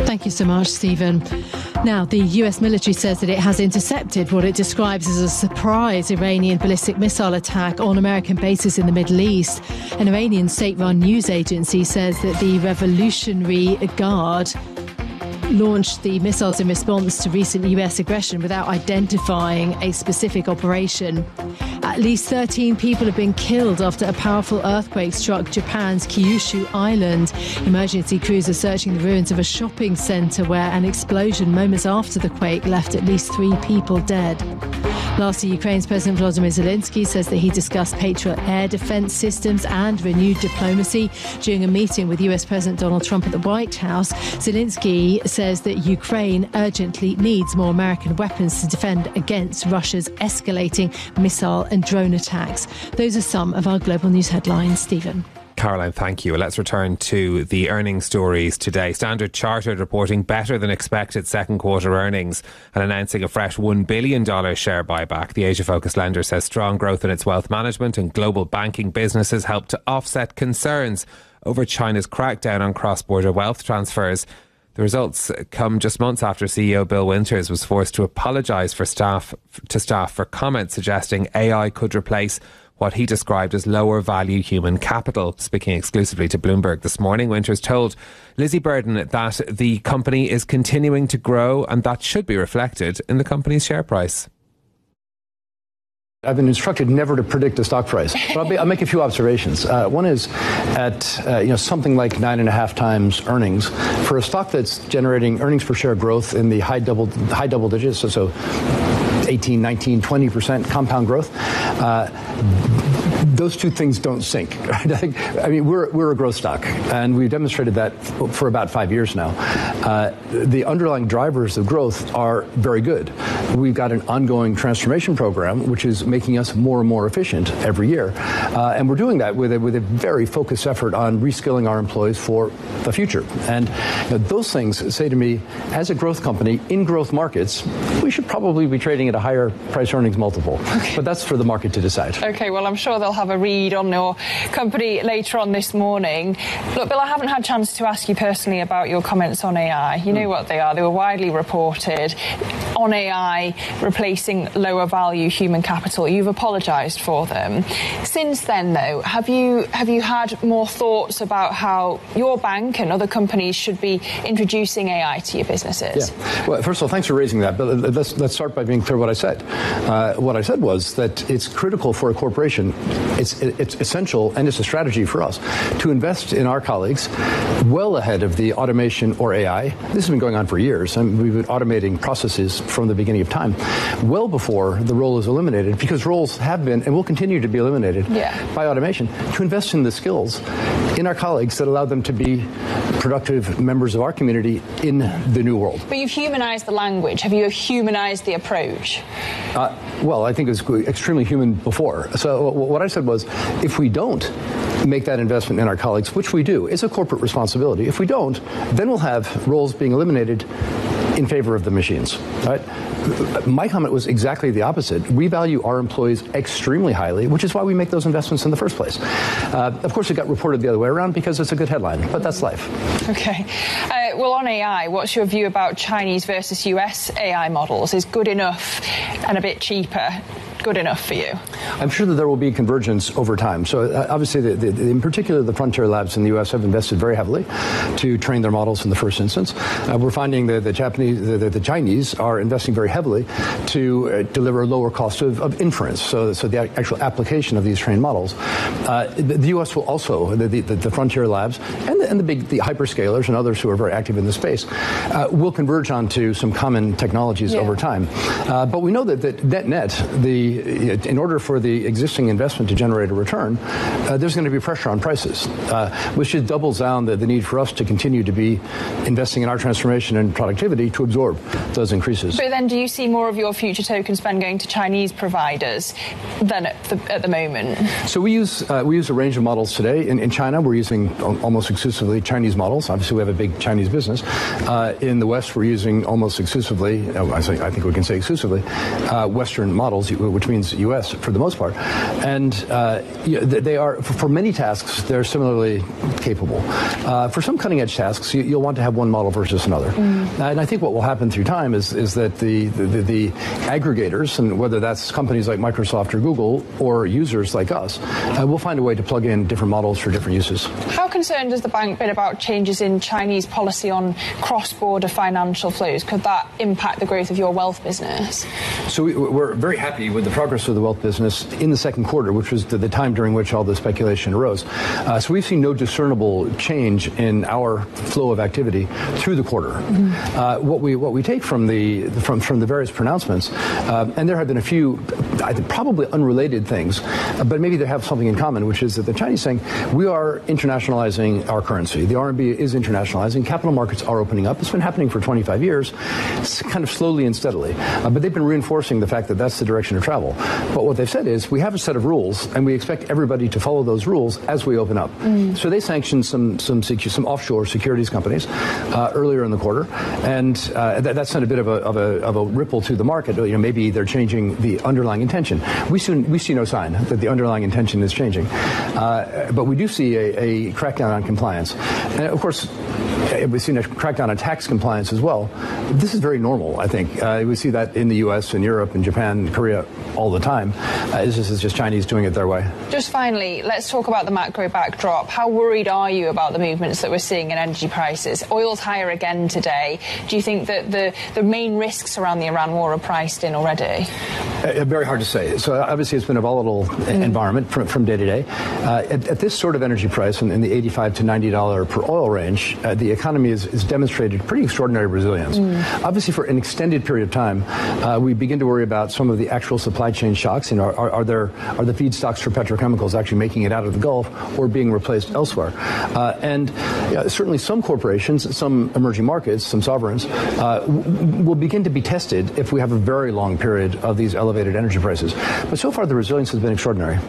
Thank you so much, Stephen. Now, the US military says that it has intercepted what it describes as a surprise Iranian ballistic missile attack on American bases in the Middle East. An Iranian state-run news agency says that the Revolutionary Guard launched the missiles in response to recent US aggression without identifying a specific operation. At least 13 people have been killed after a powerful earthquake struck Japan's Kyushu Island. Emergency crews are searching the ruins of a shopping centre where an explosion moments after the quake left at least 3 people dead. Lastly, Ukraine's President Volodymyr Zelensky says that he discussed Patriot air defence systems and renewed diplomacy during a meeting with US President Donald Trump at the White House. Zelensky says that Ukraine urgently needs more American weapons to defend against Russia's escalating missile and drone attacks. Those are some of our global news headlines. Stephen. Caroline, thank you. Let's return to the earnings stories today. Standard Chartered reporting better than expected second quarter earnings and announcing a fresh $1 billion share buyback. The Asia-focused lender says strong growth in its wealth management and global banking businesses helped to offset concerns over China's crackdown on cross-border wealth transfers. The results come just months after CEO Bill Winters was forced to apologise to staff for comments suggesting AI could replace what he described as lower value human capital. Speaking exclusively to Bloomberg this morning, Winters told Lizzie Burden that the company is continuing to grow and that should be reflected in the company's share price. I've been instructed never to predict a stock price, but I'll make a few observations. One is at something like 9.5 times earnings for a stock that's generating earnings per share growth in the high double digits, so 18, 19, 20% compound growth. Those two things don't sync. Right? I mean, we're a growth stock, and we've demonstrated that for about 5 years now. The underlying drivers of growth are very good. We've got an ongoing transformation program, which is making us more and more efficient every year, and we're doing that with a very focused effort on reskilling our employees for the future. And those things say to me, as a growth company in growth markets, we should probably be trading at a higher price earnings multiple. Okay. But that's for the market to decide. Okay, well, I'm sure they'll have a read on your company later on this morning. Look, Bill, I haven't had a chance to ask you personally about your comments on AI. You know what they are. They were widely reported on AI replacing lower value human capital. You've apologised for them. Since then, though, have you had more thoughts about how your bank and other companies should be introducing AI to your businesses? Yeah. Well, first of all, thanks for raising that. But let's start by being clear what I said. What I said was that it's critical for a corporation, it's essential, and it's a strategy for us to invest in our colleagues well ahead of the automation or AI. This has been going on for years, and we've been automating processes from the beginning of time, well before the role is eliminated, because roles have been and will continue to be eliminated by automation, to invest in the skills in our colleagues that allow them to be productive members of our community in the new world. But you've humanized the language. Have you humanized the approach? Well, I think it was extremely human before. So what I said was, if we don't make that investment in our colleagues, which we do, it's a corporate responsibility. If we don't, then we'll have roles being eliminated in favor of the machines. Right? My comment was exactly the opposite. We value our employees extremely highly, which is why we make those investments in the first place. Of course, it got reported the other way around because it's a good headline, but that's life. Okay. Well, on AI, what's your view about Chinese versus US AI models? Is good enough and a bit cheaper good enough for you? I'm sure that there will be convergence over time. So obviously, in particular, the frontier labs in the U.S. have invested very heavily to train their models in the first instance. We're finding that the Chinese are investing very heavily to deliver a lower cost of inference, so the actual application of these trained models. The U.S. will also, the frontier labs and the hyperscalers and others who are very active in the space will converge onto some common technologies over time. But we know that net, in order for the existing investment to generate a return, there's going to be pressure on prices, which just doubles down the need for us to continue to be investing in our transformation and productivity to absorb those increases. But then do you see more of your future token spend going to Chinese providers than at the moment? So we use a range of models today. In China, we're using almost exclusively Chinese models. Obviously, we have a big Chinese business. In the West, we're using almost exclusively, I think we can say exclusively, Western models, which means U.S. for the most part. And they are, for many tasks, they're similarly capable. For some cutting-edge tasks, you'll want to have one model versus another. And I think what will happen through time is that the aggregators, and whether that's companies like Microsoft or Google or users like us, will find a way to plug in different models for different uses. How concerned has the bank been about changes in Chinese policy on cross-border financial flows? Could that impact the growth of your wealth business? So we're very happy with the progress of the wealth business in the second quarter, which was the time during which all the speculation arose. So we've seen no discernible change in our flow of activity through the quarter. What we take from the various pronouncements, and there have been a few, I think, probably unrelated things, but maybe they have something in common, which is that the Chinese saying we are internationalizing our currency. The RMB is internationalizing. Capital markets are opening up. It's been happening for 25 years, kind of slowly and steadily. But they've been reinforcing the fact that that's the direction of travel. But what they've said is we have a set of rules, and we expect everybody to follow those rules as we open up. So they sanctioned some offshore securities companies earlier in the quarter, and that sent a bit of a ripple to the market. Maybe they're changing the underlying intention. We see no sign that the underlying intention is changing, but we do see a crackdown on compliance, and of course we've seen a crackdown on tax compliance as well. This is very normal, I think. We see that in the U.S. and Europe and Japan and Korea all the time. This is just Chinese doing it their way. Just finally, let's talk about the macro backdrop. How worried are you about the movements that we're seeing in energy prices? Oil's higher again today. Do you think that the main risks around the Iran war are priced in already? Very hard to say. So obviously it's been a volatile environment from day to day. At this sort of energy price, in the $85 to $90 per oil range, the economy has demonstrated pretty extraordinary resilience. Obviously, for an extended period of time, we begin to worry about some of the actual supply chain shocks. Are the feedstocks for petrochemicals actually making it out of the Gulf or being replaced elsewhere? And certainly some corporations, some emerging markets, some sovereigns will begin to be tested if we have a very long period of these elevated energy prices. But so far, the resilience has been extraordinary.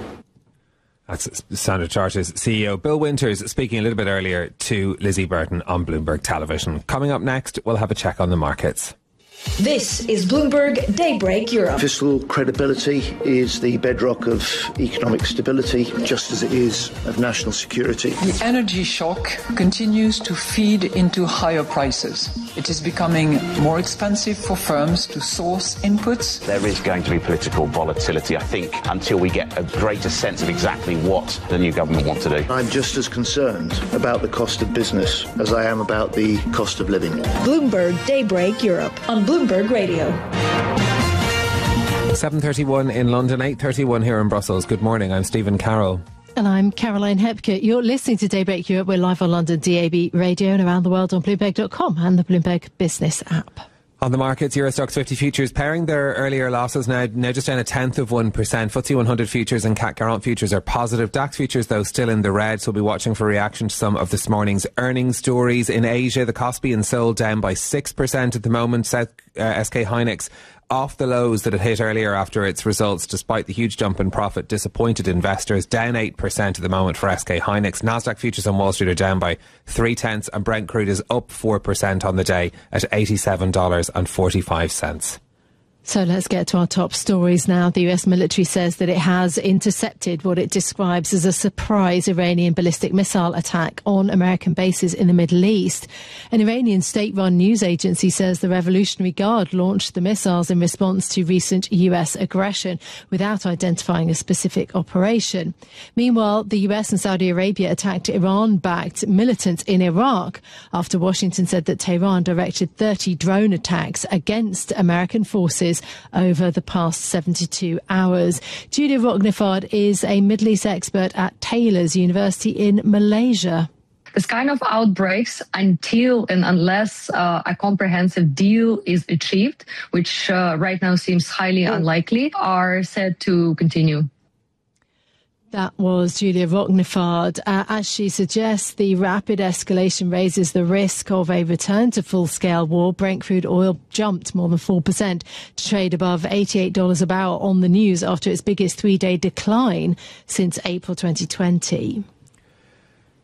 That's Standard Chartered's CEO Bill Winters speaking a little bit earlier to Lizzie Burton on Bloomberg Television. Coming up next, we'll have a check on the markets. This is Bloomberg Daybreak Europe. Fiscal credibility is the bedrock of economic stability, just as it is of national security. The energy shock continues to feed into higher prices. It is becoming more expensive for firms to source inputs. There is going to be political volatility, I think, until we get a greater sense of exactly what the new government wants to do. I'm just as concerned about the cost of business as I am about the cost of living. Bloomberg Daybreak Europe on Bloomberg Radio. 7:31 in London, 8:31 here in Brussels. Good morning, I'm Stephen Carroll. And I'm Caroline Hepke. You're listening to Daybreak Europe. We're live on London DAB radio and around the world on Bloomberg.com and the Bloomberg Business app. On the markets, Euro Stoxx 50 futures pairing their earlier losses now just down 0.1%. FTSE 100 futures and CAC 40 futures are positive. DAX futures, though, still in the red, so we'll be watching for reaction to some of this morning's earnings stories. In Asia, the Kospi and Seoul down by 6% at the moment. SK Hynix off the lows that it hit earlier after its results, despite the huge jump in profit. Disappointed investors, down 8% at the moment for SK Hynix. Nasdaq futures on Wall Street are down by 0.3, and Brent crude is up 4% on the day at $87.45. So let's get to our top stories now. The US military says that it has intercepted what it describes as a surprise Iranian ballistic missile attack on American bases in the Middle East. An Iranian state-run news agency says the Revolutionary Guard launched the missiles in response to recent US aggression without identifying a specific operation. Meanwhile, the US and Saudi Arabia attacked Iran-backed militants in Iraq after Washington said that Tehran directed 30 drone attacks against American forces over the past 72 hours. Julia Rocknefard is a Middle East expert at Taylor's University in Malaysia. This kind of outbreaks, until and unless a comprehensive deal is achieved, which right now seems highly unlikely, are said to continue. That was Julia Rocknefard. As she suggests, the rapid escalation raises the risk of a return to full-scale war. Brent crude oil jumped more than 4% to trade above $88 a barrel on the news after its biggest three-day decline since April 2020.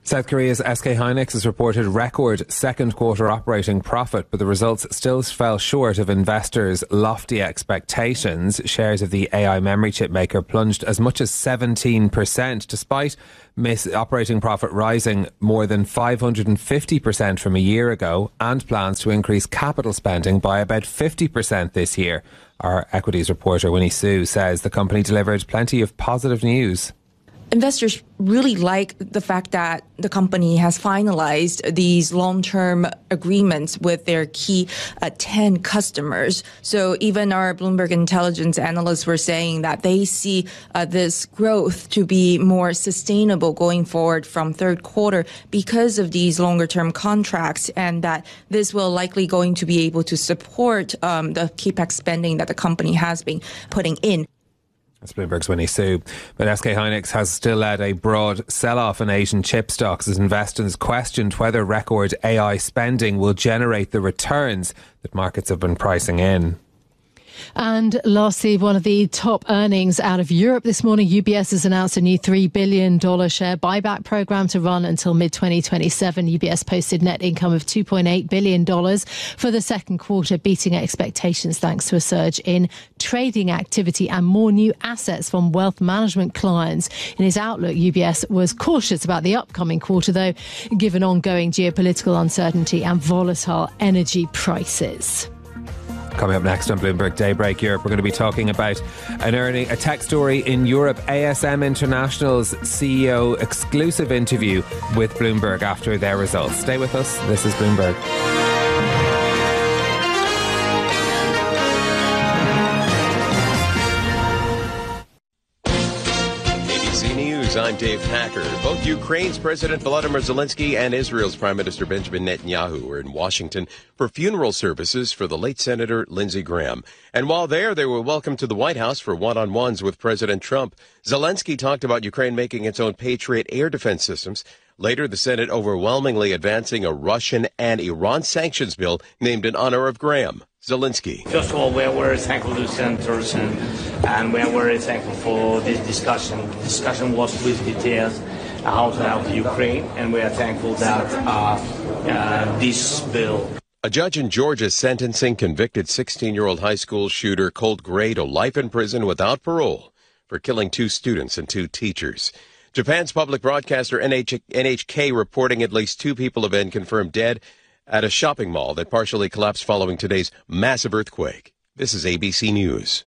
South Korea's SK Hynix has reported record second quarter operating profit, but the results still fell short of investors' lofty expectations. Shares of the AI memory chip maker plunged as much as 17%, despite operating profit rising more than 550% from a year ago, and plans to increase capital spending by about 50% this year. Our equities reporter Winnie Su says the company delivered plenty of positive news. Investors really like the fact that the company has finalized these long-term agreements with their key 10 customers. So even our Bloomberg Intelligence analysts were saying that they see this growth to be more sustainable going forward from third quarter because of these longer-term contracts, and that this will likely going to be able to support the CapEx spending that the company has been putting in. That's Bloomberg's Winnie Su. But SK Hynix has still led a broad sell-off in Asian chip stocks as investors questioned whether record AI spending will generate the returns that markets have been pricing in. And lastly, one of the top earnings out of Europe this morning, UBS has announced a new $3 billion share buyback program to run until mid-2027. UBS posted net income of $2.8 billion for the second quarter, beating expectations thanks to a surge in trading activity and more new assets from wealth management clients. In his outlook, UBS was cautious about the upcoming quarter, though, given ongoing geopolitical uncertainty and volatile energy prices. Coming up next on Bloomberg Daybreak Europe, we're going to be talking about a tech story in Europe. ASM International's CEO exclusive interview with Bloomberg after their results. Stay with us. This is Bloomberg. I'm Dave Packer. Both Ukraine's President Volodymyr Zelensky and Israel's Prime Minister Benjamin Netanyahu were in Washington for funeral services for the late Senator Lindsey Graham. And while there, they were welcomed to the White House for one-on-ones with President Trump. Zelensky talked about Ukraine making its own Patriot air defense systems. Later, the Senate overwhelmingly advancing a Russian and Iran sanctions bill named in honor of Graham. Zelensky. First of all, we are very thankful to senators and we are very thankful for this discussion. The discussion was with details how to help Ukraine, and we are thankful that this bill. A judge in Georgia sentencing convicted 16-year-old high school shooter Colt Gray to life in prison without parole for killing 2 students and 2 teachers. Japan's public broadcaster NHK reporting at least 2 people have been confirmed dead at a shopping mall that partially collapsed following today's massive earthquake. This is ABC News.